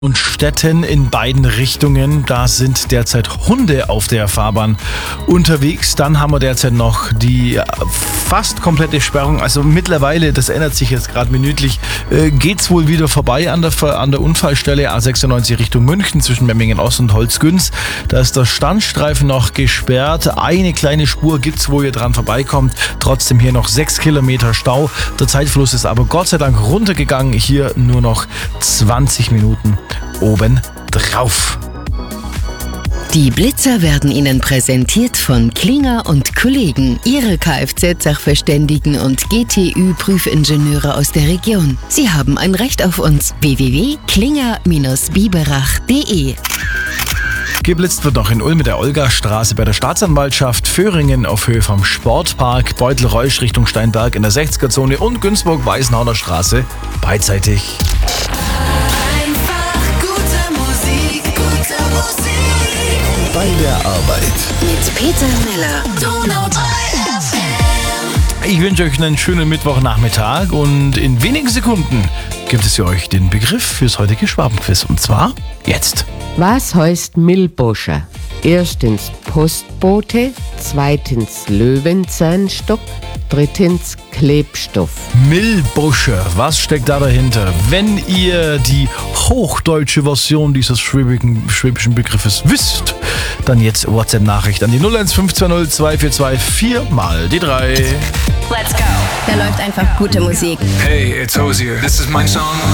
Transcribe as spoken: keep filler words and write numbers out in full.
Und Städten in beiden Richtungen. Da sind derzeit Hunde auf der Fahrbahn unterwegs. Dann haben wir derzeit noch die fast komplette Sperrung. Also mittlerweile, das ändert sich jetzt gerade minütlich, äh, geht's wohl wieder vorbei an der, an der Unfallstelle A sechsundneunzig Richtung München zwischen Memmingen Ost und Holzgünz. Da ist der Standstreifen noch gesperrt. Eine kleine Spur gibt's, wo ihr dran vorbeikommt. Trotzdem hier noch sechs Kilometer Stau. Der Zeitfluss ist aber Gott sei Dank runtergegangen. Hier nur noch zwanzig Minuten oben drauf. Die Blitzer werden Ihnen präsentiert von Klinger und Kollegen, Ihre Kfz-Sachverständigen und G T Ü-Prüfingenieure aus der Region. Sie haben ein Recht auf uns. w w w punkt klinger Bindestrich biberach punkt de. Geblitzt wird noch in Ulm mit der Olgastraße bei der Staatsanwaltschaft, Föhringen auf Höhe vom Sportpark, Beutel-Reusch Richtung Steinberg in der sechziger-Zone und Günzburg-Weißenhauener Straße beidseitig. Bei der Arbeit. Mit Peter Miller. Ich wünsche euch einen schönen Mittwochnachmittag und in wenigen Sekunden gibt es für euch den Begriff fürs heutige Schwabenquiz. Und zwar jetzt. Was heißt Milboscher? Erstens Postbote, zweitens Löwenzahnstock, drittens Klebstoff. Milboscher, was steckt da dahinter? Wenn ihr die hochdeutsche Version dieses schwäbischen, schwäbischen Begriffes wisst, dann jetzt WhatsApp-Nachricht an die null eins fünf zwei null zwei vier zwei vier mal die drei. Let's go. Da läuft einfach gute Musik. Hey, it's Hosier. This is my song.